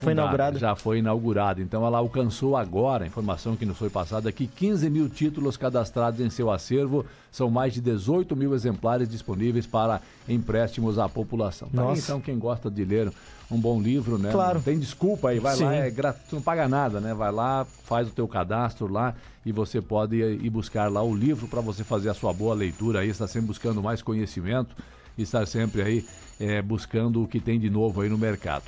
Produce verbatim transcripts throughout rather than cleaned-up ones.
Foi inaugurada. Já foi inaugurada. Então ela alcançou agora, a informação que nos foi passada aqui, quinze mil títulos cadastrados em seu acervo. São mais de dezoito mil exemplares disponíveis para empréstimos à população. Tá aí, então quem gosta de ler um bom livro, né? Claro. Não tem desculpa aí, vai Sim. lá, é gratuito, não paga nada, né? Vai lá, faz o teu cadastro lá e você pode ir buscar lá o livro para você fazer a sua boa leitura aí, está sempre buscando mais conhecimento e estar sempre aí é, buscando o que tem de novo aí no mercado.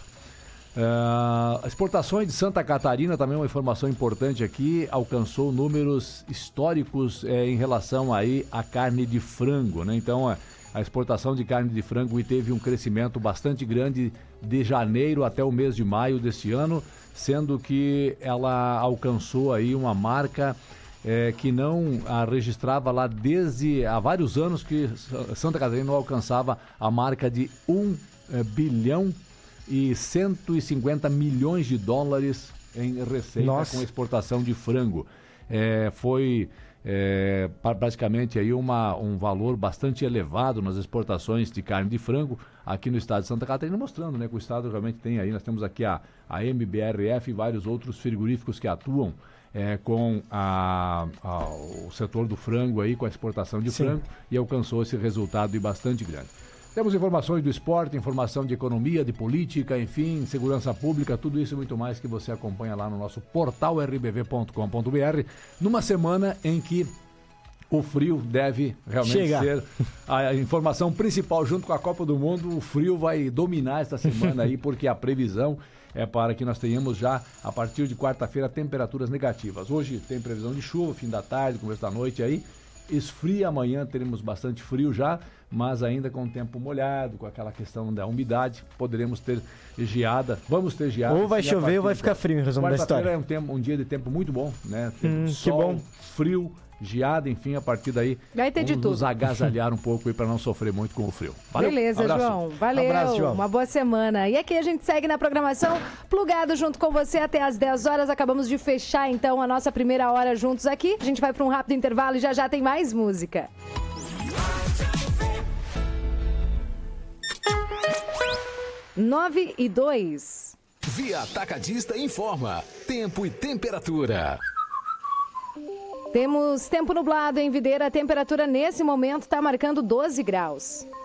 Uh, exportações de Santa Catarina, também uma informação importante aqui, alcançou números históricos eh, em relação aí à carne de frango, né? Então a, a exportação de carne de frango teve um crescimento bastante grande de janeiro até o mês de maio deste ano, sendo que ela alcançou aí uma marca eh, que não a registrava lá desde há vários anos, que Santa Catarina não alcançava a marca de um eh, bilhão e cento e cinquenta milhões de dólares em receita. Nossa. Com exportação de frango. É, foi é, praticamente aí uma, um valor bastante elevado nas exportações de carne de frango aqui no estado de Santa Catarina, mostrando, né, que o estado realmente tem aí, nós temos aqui a, a M B R F e vários outros frigoríficos que atuam é, com a, a, o setor do frango aí, com a exportação de Sim. frango, e alcançou esse resultado bastante grande. Temos informações do esporte, informação de economia, de política, enfim, segurança pública, tudo isso e muito mais que você acompanha lá no nosso portal r b v ponto com ponto b r, numa semana em que o frio deve realmente Chega. ser a informação principal. Junto com a Copa do Mundo, o frio vai dominar esta semana aí, porque a previsão é para que nós tenhamos já, a partir de quarta-feira, temperaturas negativas. Hoje tem previsão de chuva, fim da tarde, começo da noite aí. Esfria amanhã, teremos bastante frio já, mas ainda com o tempo molhado, com aquela questão da umidade, poderemos ter geada, vamos ter geada. Ou vai chover ou vai ficar frio, em resumo da história. Quarta-feira é um, tempo, um dia de tempo muito bom, né? Tempo hum, sol, que bom. frio, geada, enfim, a partir daí vai ter de vamos tudo. nos agasalhar um pouco aí para não sofrer muito com o frio. Valeu, Beleza, abraço. João. Valeu. Abraço, João. Uma boa semana. E aqui a gente segue na programação, plugado junto com você até às dez horas. Acabamos de fechar, então, a nossa primeira hora juntos aqui. A gente vai para um rápido intervalo e já já tem mais música. Nove e dois. Via Atacadista informa. Tempo e temperatura. Temos tempo nublado em Videira. A temperatura nesse momento está marcando doze graus.